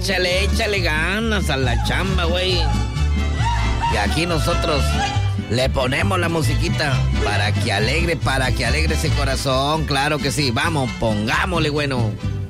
échale ganas a la chamba, güey. Y aquí nosotros le ponemos la musiquita para que alegre ese corazón. Claro que sí. Vamos, pongámosle, bueno.